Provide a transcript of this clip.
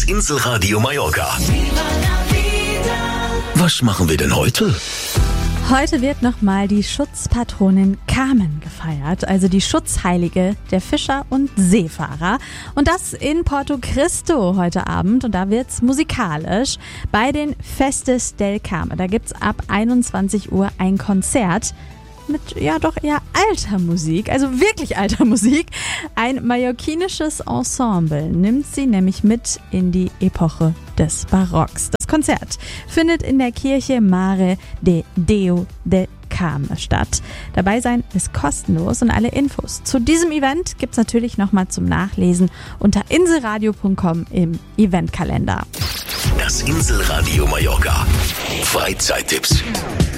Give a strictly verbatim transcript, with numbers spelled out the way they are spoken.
Das Inselradio Mallorca. Was machen wir denn heute? Heute wird nochmal die Schutzpatronin Carmen gefeiert, also die Schutzheilige der Fischer und Seefahrer. Und das in Porto Cristo heute Abend. Und da wird's musikalisch bei den Festes del Carmen. Da gibt's ab einundzwanzig Uhr ein Konzert mit ja doch eher alter Musik, also wirklich alter Musik. Ein mallorquinisches Ensemble nimmt sie nämlich mit in die Epoche des Barocks. Das Konzert findet in der Kirche Mare de Déu del Carmen statt. Dabei sein ist kostenlos und alle Infos zu diesem Event gibt's natürlich nochmal zum Nachlesen unter inselradio punkt com im Eventkalender. Das Inselradio Mallorca. Freizeittipps.